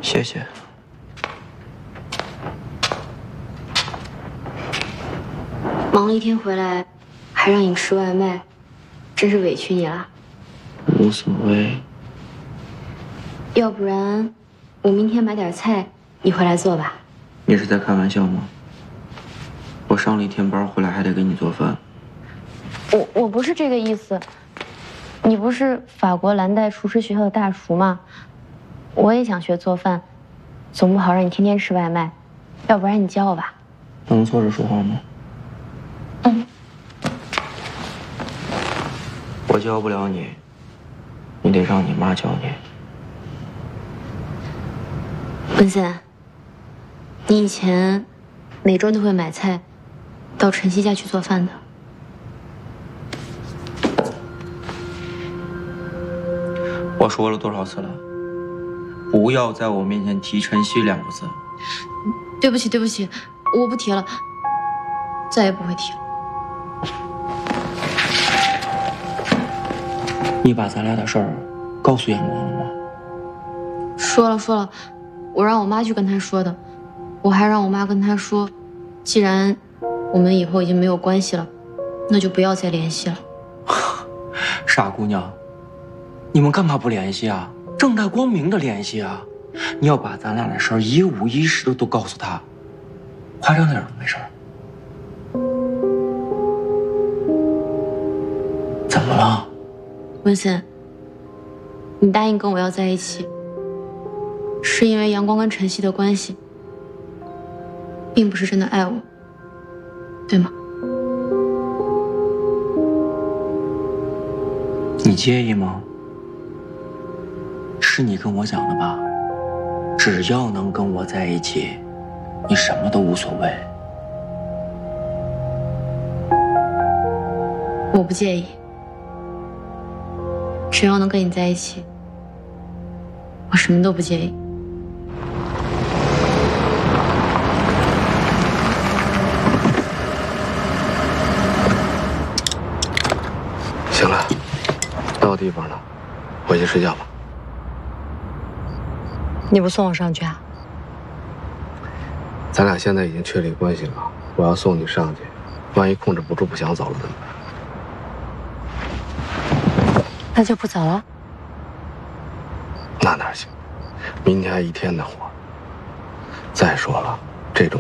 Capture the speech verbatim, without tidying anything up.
谢谢。 忙了一天回来，还让你吃外卖，真是委屈你了。 无所谓。 要不然，我明天买点菜，你回来做吧。 你是在开玩笑吗？我上了一天班回来还得给你做饭。 我我不是这个意思。你不是法国蓝带厨师学校的大厨吗？我也想学做饭，总不好让你天天吃外卖。要不然你教我吧。 能坐着说话吗？ 嗯。 我教不了你，你得让你妈教你。 文森，你以前每周都会买菜，到晨曦家去做饭的。 我说了多少次了？不要在我面前提晨曦两个字。 对不起，对不起，我不提了，再也不会提了。 你把咱俩的事儿告诉阳光了吗？ 说了说了，我让我妈去跟他说的，我还让我妈跟他说，既然我们以后已经没有关系了，那就不要再联系了。 傻姑娘，你们干嘛不联系啊？正大光明的联系啊！你要把咱俩的事儿一五一十的都告诉他，夸张点都没事儿。怎么了？ 文森，你答应跟我要在一起，是因为阳光跟晨曦的关系，并不是真的爱我，对吗？ 你介意吗？是你跟我讲的吧？只要能跟我在一起，你什么都无所谓。 我不介意，只要能跟你在一起，我什么都不介意。 行了，到地方了，回去睡觉吧。 你不送我上去啊？ 咱俩现在已经确立关系了，我要送你上去，万一控制不住不想走了怎么办？ 那就不走了。 那哪行？明天还一天的活。再说了，这种